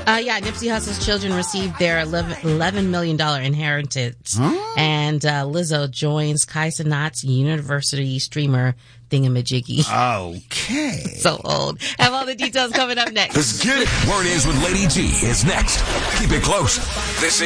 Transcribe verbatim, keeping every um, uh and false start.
Uh, yeah, Nipsey Hussle's children received their eleven million dollars inheritance. Huh? And uh, Lizzo joins Kai Cenat's university streamer thingamajiggy. Okay. So old. Have all the details coming up next. Let's get it. Word is with Lady G is next. Keep it close. This is